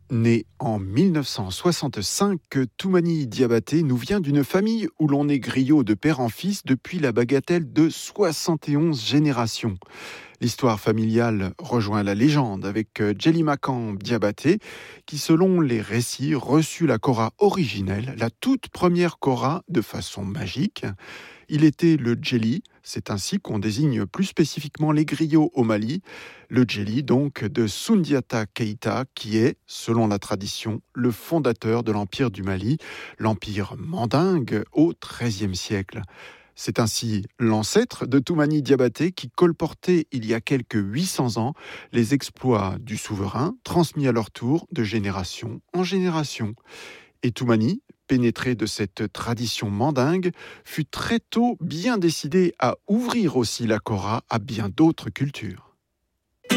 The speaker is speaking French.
Né en 1965, Toumani Diabaté nous vient d'une famille où l'on est griot de père en fils depuis la bagatelle de 71 générations. L'histoire familiale rejoint la légende avec Djelimakan Diabaté, qui selon les récits reçut la kora originelle, la toute première kora de façon magique. Il était le Djeli, c'est ainsi qu'on désigne plus spécifiquement les griots au Mali, le Djeli donc de Soundiata Keïta, qui est, selon la tradition, le fondateur de l'Empire du Mali, l'Empire mandingue au XIIIe siècle. C'est ainsi l'ancêtre de Toumani Diabaté qui colportait il y a quelques 800 ans les exploits du souverain, transmis à leur tour de génération en génération. Et Toumani, pénétré de cette tradition mandingue, fut très tôt bien décidé à ouvrir aussi la kora à bien d'autres cultures.